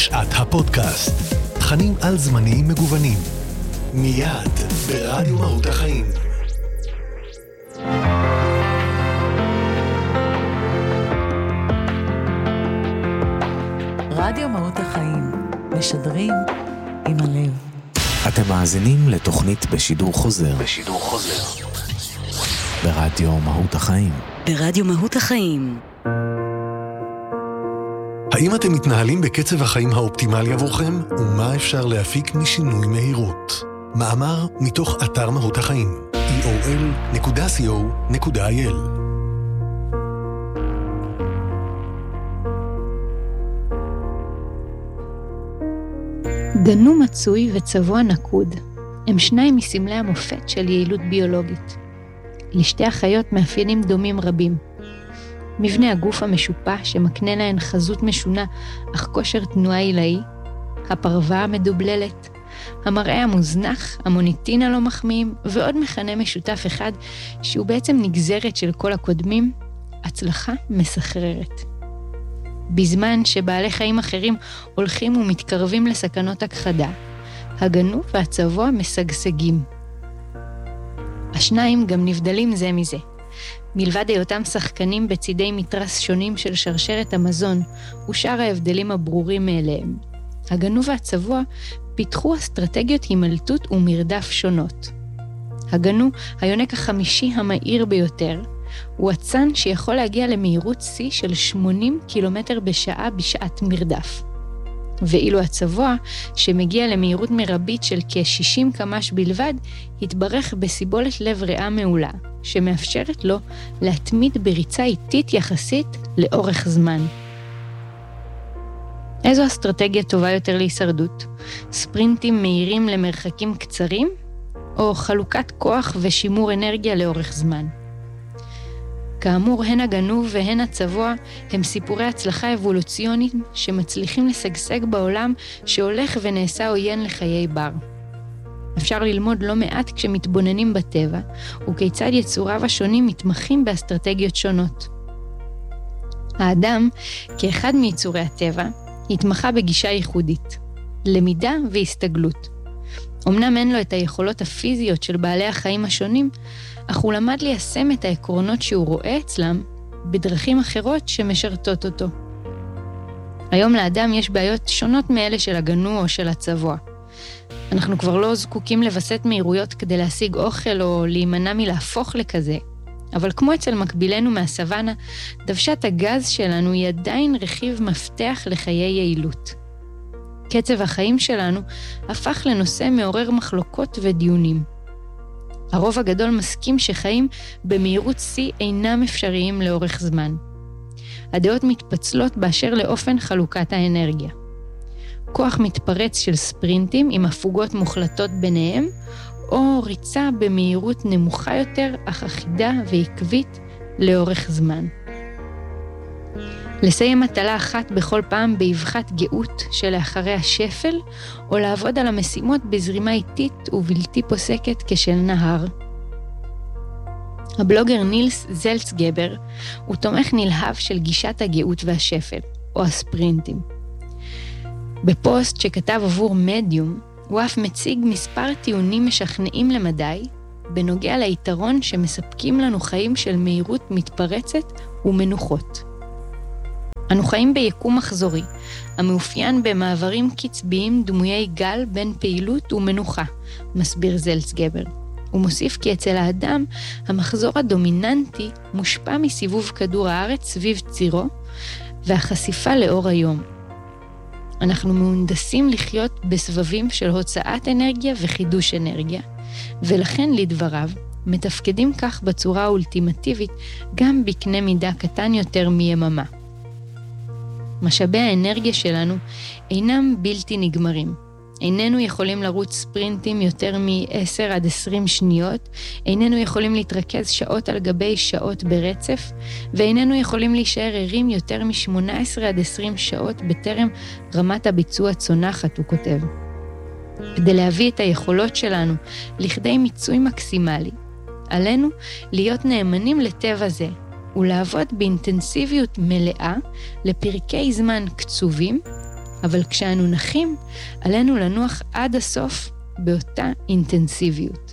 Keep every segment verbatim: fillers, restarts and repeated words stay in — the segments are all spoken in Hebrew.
שעת הפודקאסט. תכנים על זמניים מגוונים. מיד ברדיו מהות החיים. רדיו מהות החיים. משדרים עם הלב. אתם מאזינים לתוכנית בשידור חוזר. בשידור חוזר. ברדיו מהות החיים. ברדיו מהות החיים. האם אתם מתנהלים בקצב החיים האופטימלי עבורכם? ומה אפשר להפיק משינוי מהירות? מאמר מתוך אתר מהות החיים. אי או אל נקודה סי או נקודה איי אל. גנו מצוי וצבוע נקוד הם שניים מסמלי המופת של יעילות ביולוגית. לשתי החיות מאפיינים דומים רבים. מבנה הגוף המשופע שמקנה להן חזות משונה אך כושר תנועה עילאי, הפרווה המדובללת, המראה המוזנח, המוניטין הלא מחמיאים, ועוד מכנה משותף אחד שהוא בעצם נגזרת של כל הקודמים, הצלחה מסחררת. בזמן שבעלי חיים אחרים הולכים ומתקרבים לסכנות הכחדה, הגנו והצבוע משגשגים. השניים גם נבדלים זה מזה. מלבד היותם שחקנים בצידי מתרס שונים של שרשרת המזון ושאר ההבדלים הברורים מאליהם, הגנו והצבוע פיתחו אסטרטגיות הימלטות ומרדף שונות. הגנו, היונק החמישי המהיר ביותר, הוא אצן שיכול להגיע למהירות שיא של שמונים קילומטר בשעה בשעת מרדף. ואילו הצבוע, שמגיע למהירות מרבית של כ-שישים קמ"ש בלבד, התברך בסיבולת לב ריאה מעולה, שמאפשרת לו להתמיד בריצה איטית יחסית לאורך זמן. איזו אסטרטגיה טובה יותר להישרדות? ספרינטים מהירים למרחקים קצרים, או חלוקת כוח ושימור אנרגיה לאורך זמן? כאמור, הן הגנו והן הצבוע הם סיפורי הצלחה אבולוציוניים שמצליחים לשגשג בעולם שהולך ונעשה עוין לחיי בר. אפשר ללמוד לא מעט כשמתבוננים בטבע, וכיצד יצוריו השונים מתמחים באסטרטגיות שונות. האדם, כאחד מיצורי הטבע, התמחה בגישה ייחודית, למידה והסתגלות. אמנם אין לו את היכולות הפיזיות של בעלי החיים השונים, אך הוא למד ליישם את העקרונות שהוא רואה אצלם בדרכים אחרות שמשרתות אותו. היום לאדם יש בעיות שונות מאלה של הגנו או של הצבוע. אנחנו כבר לא זקוקים לבסט מהירויות כדי להשיג אוכל או להימנע מלהפוך לכזה, אבל כמו אצל מקבילנו מהסוואנה, דוושת הגז שלנו היא עדיין רכיב מפתח לחיי יעילות. קצב החיים שלנו הפך לנושא מעורר מחלוקות ודיונים. הרוב הגדול מסכים שחיים במהירות שיא אינם אפשריים לאורך זמן. הדעות מתפצלות באשר לאופן חלוקת האנרגיה. כוח מתפרץ של ספרינטים עם הפוגות מוחלטות ביניהם, או ריצה במהירות נמוכה יותר אך אחידה ועקבית לאורך זמן. לסיים מטלה אחת בכל פעם באבחת גאות שלאחרי השפל, או לעבוד על המשימות בזרימה איטית ובלתי פוסקת כשל נהר. הבלוגר נילס זלצגבר הוא תומך נלהב של גישת הגאות והשפל, או הספרינטים. בפוסט שכתב עבור מדיום, הוא אף מציג מספר טיעונים משכנעים למדי, בנוגע ליתרון שמספקים לנו חיים של מהירות מתפרצת ומנוחות. אנו חיים ביקום מחזורי, המאופיין במעברים קצביים דמויי גל בין פעילות ומנוחה, מסביר זלצגבר. הוא מוסיף כי אצל האדם, המחזור הדומיננטי מושפע מסיבוב כדור הארץ סביב צירו, והחשיפה לאור היום. אנחנו מהונדסים לחיות בסבבים של הוצאת אנרגיה וחידוש אנרגיה, ולכן לדבריו, מתפקדים כך בצורה האולטימטיבית גם בקנה מידה קטן יותר מיממה. משאבי האנרגיה שלנו אינם בלתי נגמרים. איננו יכולים לרוץ ספרינטים יותר מ-עשר עד עשרים שניות, איננו יכולים להתרכז שעות על גבי שעות ברצף, ואיננו יכולים להישאר ערים יותר מ-שמונה עשרה עד עשרים שעות בטרם רמת הביצוע צונחת, הוא כותב. כדי להביא את היכולות שלנו לכדי מיצוי מקסימלי, עלינו להיות נאמנים לטבע זה, ולעבוד באינטנסיביות מלאה לפרקי זמן קצובים, אבל כשאנו נחים, עלינו לנוח עד הסוף באותה אינטנסיביות.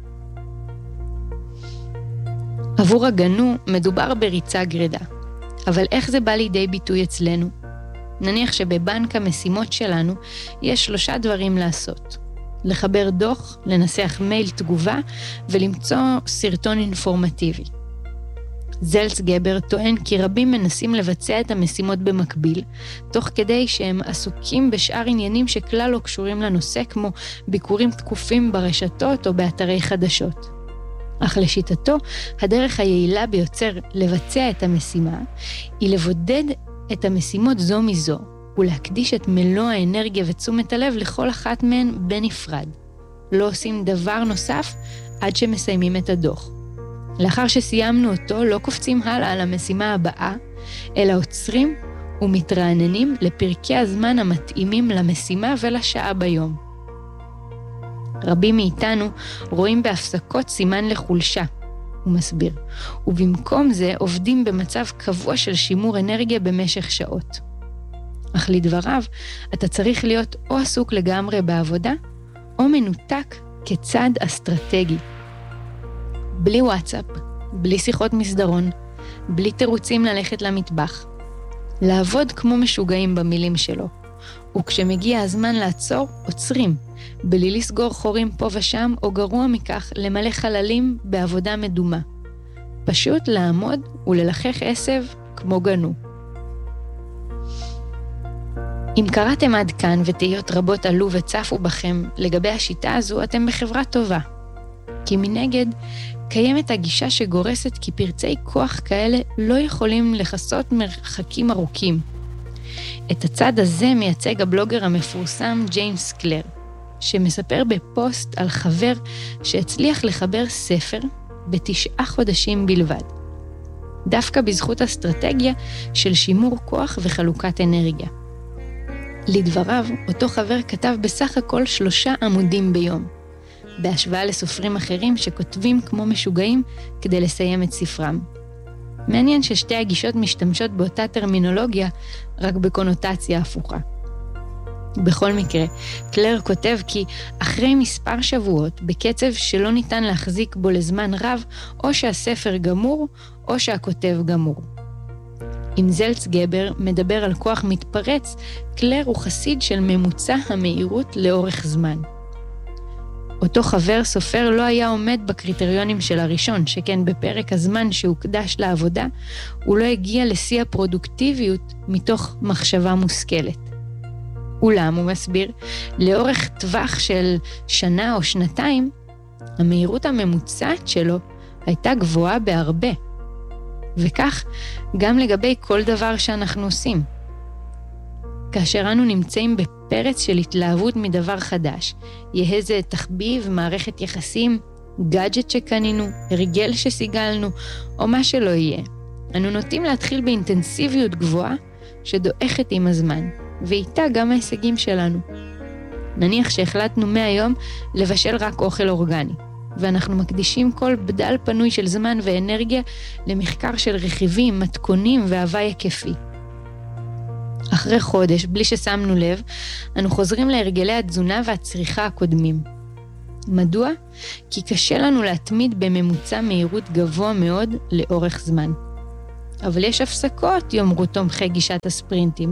עבור הגנו מדובר בריצה גרדה, אבל איך זה בא לידי ביטוי אצלנו? נניח שבבנק המשימות שלנו יש שלושה דברים לעשות. לחבר דוח, לנסח מייל תגובה ולמצוא סרטון אינפורמטיבי. זלצגבר טוען כי רבים מנסים לבצע את המשימות במקביל, תוך כדי שהם עסוקים בשאר עניינים שכלל לא קשורים לנושא, כמו ביקורים תקופים ברשתות או באתרי חדשות. אך לשיטתו, הדרך היעילה ביותר לבצע את המשימה, היא לבודד את המשימות זו מזו, ולהקדיש את מלוא האנרגיה ותשומת הלב לכל אחת מהן בנפרד. לא עושים דבר נוסף עד שמסיימים את הדוח. לאחר שסיימנו אותו, לא קופצים הלאה על המשימה הבאה, אלא עוצרים ומתרעננים לפרקי הזמן המתאימים למשימה ולשעה ביום. רבים מאיתנו רואים בהפסקות סימן לחולשה, הוא מסביר, ובמקום זה עובדים במצב קבוע של שימור אנרגיה במשך שעות. אך לדבריו, אתה צריך להיות או עסוק לגמרי בעבודה, או מנותק כצד אסטרטגי. בלי וואטסאפ, בלי שיחות מסדרון, בלי תירוצים ללכת למטבח. לעבוד כמו משוגעים במילים שלו. וכשמגיע הזמן לעצור, עוצרים, בלי לסגור חורים פה ושם, או גרוע מכך, למלא חללים בעבודה מדומה. פשוט לעמוד וללחך עשב כמו גנו. אם קראתם עד כאן ותהיות רבות עלו וצפו בכם לגבי השיטה הזו, אתם בחברה טובה. כי מנגד, קיימת הגישה שגורסת כי פרצי כוח כאלה לא יכולים לחסות מרחקים ארוכים. את הצד הזה מייצג הבלוגר המפורסם ג'יימס קלר, שמספר בפוסט על חבר שהצליח לחבר ספר בתשעה חודשים בלבד. דווקא בזכות אסטרטגיה של שימור כוח וחלוקת אנרגיה. לדבריו, אותו חבר כתב בסך הכל שלושה עמודים ביום, בהשוואה לסופרים אחרים שכותבים כמו משוגעים כדי לסיים את ספרם. מעניין ששתי הגישות משתמשות באותה טרמינולוגיה, רק בקונוטציה הפוכה. בכל מקרה, קלר כותב כי אחרי מספר שבועות, בקצב שלא ניתן להחזיק בו לזמן רב, או שהספר גמור, או שהכותב גמור. אם זלצגבר מדבר על כוח מתפרץ, קלר הוא חסיד של ממוצע המהירות לאורך זמן. אותו חבר סופר לא היה עומד בקריטריונים של הראשון, שכן בפרק הזמן שהוקדש לעבודה, הוא לא הגיע לשיא הפרודוקטיביות מתוך מחשבה מושכלת. אולם, הוא מסביר, לאורך טווח של שנה או שנתיים, המהירות הממוצעת שלו הייתה גבוהה בהרבה. וכך גם לגבי כל דבר שאנחנו עושים. כאשר אנו נמצאים בפרץ של התלהבות מדבר חדש, יהיה זה תחביב, מערכת יחסים, גאדג'ט שקנינו, הרגל שסיגלנו, או מה שלא יהיה. אנו נוטים להתחיל באינטנסיביות גבוהה שדועכת עם הזמן, ואיתה גם ההישגים שלנו. נניח שהחלטנו מהיום לבשל רק אוכל אורגני, ואנחנו מקדישים כל בדל פנוי של זמן ואנרגיה למחקר של רכיבים, מתכונים והווי היקפי. אחרי חודש, בלי ששמנו לב, אנו חוזרים להרגלי התזונה והצריכה הקודמים. מדוע? כי קשה לנו להתמיד בממוצע מהירות גבוה מאוד לאורך זמן. אבל יש הפסקות, יאמרו תומכי גישת הספרינטים.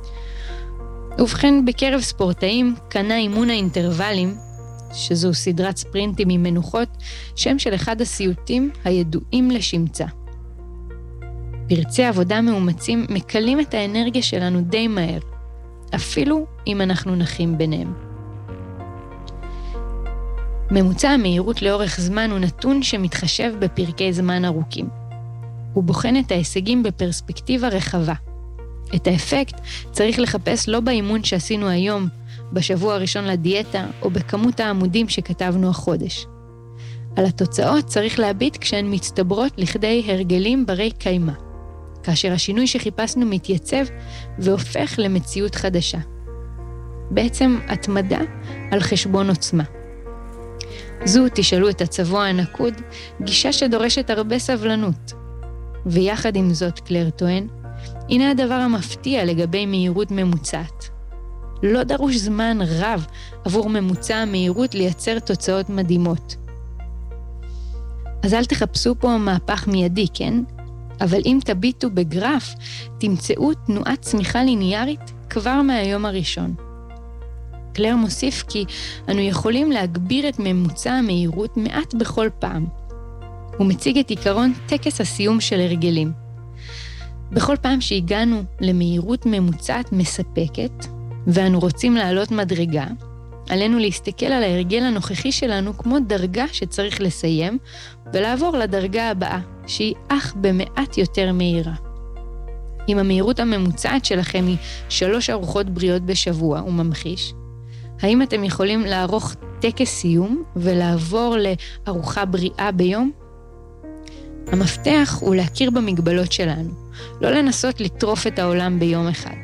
ובכן, בקרב ספורטאים, קנה אימון האינטרוולים, שזו סדרת ספרינטים עם מנוחות, שם של אחד הסיוטים הידועים לשמצה. פרצי עבודה מאומצים מקלים את האנרגיה שלנו די מהר, אפילו אם אנחנו נחים ביניהם. ממוצע המהירות לאורך זמן הוא נתון שמתחשב בפרקי זמן ארוכים. הוא בוחן את ההישגים בפרספקטיבה רחבה. את האפקט צריך לחפש לא באימון שעשינו היום, בשבוע הראשון לדיאטה, או בכמות העמודים שכתבנו החודש. על התוצאות צריך להביט כשהן מצטברות לכדי הרגלים ברי קיימה, כאשר השינוי שחיפשנו מתייצב והופך למציאות חדשה. בעצם התמדה על חשבון עוצמה. זו, תשאלו את הצבוע הנקוד, גישה שדורשת הרבה סבלנות. ויחד עם זאת, קלר טוען, הנה הדבר המפתיע לגבי מהירות ממוצעת. לא דרוש זמן רב עבור ממוצע המהירות לייצר תוצאות מדהימות. אז אל תחפשו פה מהפך מיידי, כן? אבל אם תביטו בגרף, תמצאו תנועת צמיחה ליניארית כבר מהיום הראשון. קלר מוסיף כי אנו יכולים להגביר את ממוצע המהירות מעט בכל פעם. הוא מציג את עיקרון טקס הסיום של הרגלים. בכל פעם שהגענו למהירות ממוצעת מספקת, ואנו רוצים לעלות מדרגה, עלינו להסתכל על ההרגל הנוכחי שלנו כמו דרגה שצריך לסיים, ולעבור לדרגה הבאה, שהיא אך במעט יותר מהירה. אם המהירות הממוצעת שלכם היא שלוש ארוחות בריאות בשבוע, הוא ממחיש, האם אתם יכולים לערוך טקס סיום ולעבור לארוחה בריאה ביום? המפתח הוא להכיר במגבלות שלנו, לא לנסות לטרוף את העולם ביום אחד.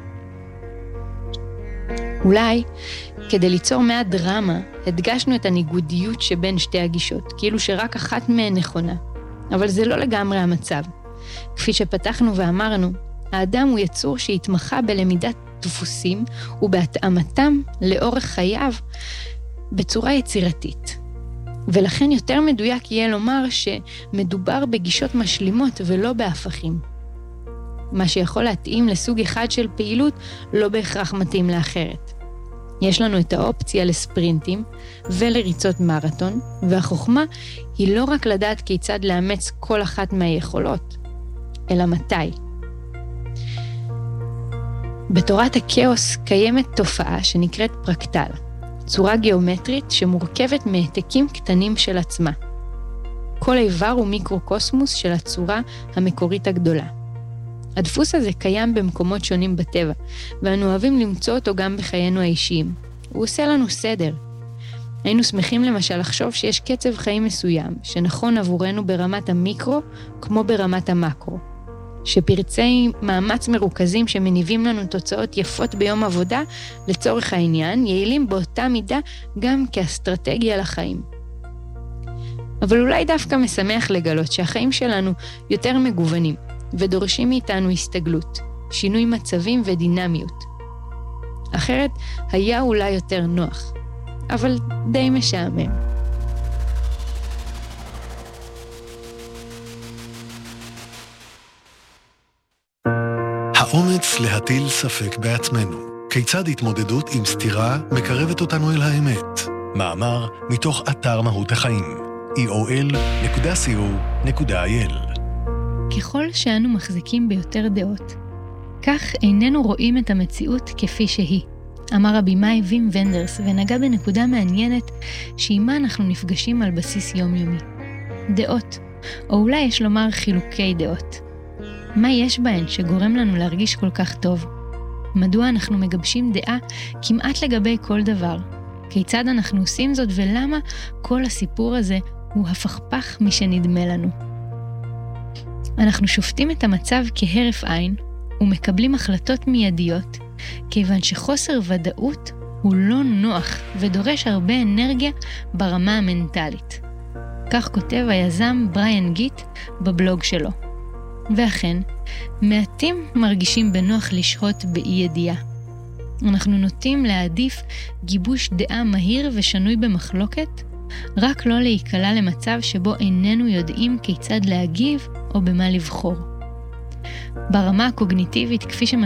אולי, כדי ליצור מעט דרמה, הדגשנו את הניגודיות שבין שתי הגישות, כאילו שרק אחת מהן נכונה. אבל זה לא לגמרי המצב. כפי שפתחנו ואמרנו, האדם הוא יצור שהתמחה בלמידת דפוסים ובהתאמתם לאורך חייו בצורה יצירתית. ולכן יותר מדויק יהיה לומר שמדובר בגישות משלימות ולא בהפכים. מה שיכול להתאים לסוג אחד של פעילות לא בהכרח מתאים לאחרת. יש לנו את האופציה לספרינטים ולריצות מרתון, והחוכמה היא לא רק לדעת כיצד לאמץ כל אחת מהיכולות, אלא מתי. בתורת הכאוס קיימת תופעה שנקראת פרקטל, צורה גיאומטרית שמורכבת מהעתקים קטנים של עצמה. כל איבר הוא מיקרוקוסמוס של הצורה המקורית הגדולה. הדפוס הזה קיים במקומות שונים בטבע, ואנו אוהבים למצוא אותו גם בחיינו האישיים. הוא עושה לנו סדר. היינו שמחים למשל לחשוב שיש קצב חיים מסוים, שנכון עבורנו ברמת המיקרו כמו ברמת המקרו. שפרצי מאמץ מרוכזים שמניבים לנו תוצאות יפות ביום עבודה, לצורך העניין, יעילים באותה מידה גם כאסטרטגיה לחיים. אבל אולי דווקא משמח לגלות שהחיים שלנו יותר מגוונים, ודורשים מאיתנו הסתגלות, שינוי מצבים ודינמיות. אחרת היה אולי יותר נוח, אבל די משעמם. האומץ להטיל ספק בעצמנו. כיצד התמודדות עם סתירה מקרבת אותנו אל האמת? מאמר מתוך אתר מהות החיים. אי או אל נקודה סי או נקודה איי אל. ככל שאנו מחזיקים ביותר דעות, כך איננו רואים את המציאות כפי שהיא. אמר הבימאי וים ונדרס, ונגע בנקודה מעניינת שעימה אנחנו נפגשים על בסיס יומיומי. דעות, או אולי יש לומר חילוקי דעות. מה יש בהן שגורם לנו להרגיש כל כך טוב? מדוע אנחנו מגבשים דעה כמעט לגבי כל דבר? כיצד אנחנו עושים זאת ולמה כל הסיפור הזה הוא הפכפך משנדמה לנו? אנחנו שופטים את המצב כהרף עין ומקבלים החלטות מיידיות, כיוון שחוסר ודאות הוא לא נוח ודורש הרבה אנרגיה ברמה המנטלית. כך כותב היזם בריאן גיט בבלוג שלו. ואכן, מעטים מרגישים בנוח לשהות באי ידיעה. אנחנו נוטים להעדיף גיבוש דעה מהיר ושנוי במחלוקת, רק לא להיקלע למצב שבו איננו יודעים כיצד להגיב או במה לבחור. ברמה הקוגניטיבית, כפי